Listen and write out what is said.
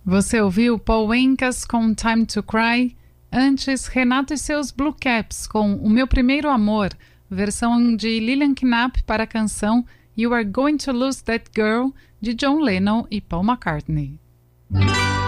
Você ouviu Paul Anka com Time to Cry? Antes, Renato e seus Blue Caps com O Meu Primeiro Amor, versão de Lillian Knapp para a canção You Are Going to Lose That Girl, de John Lennon e Paul McCartney.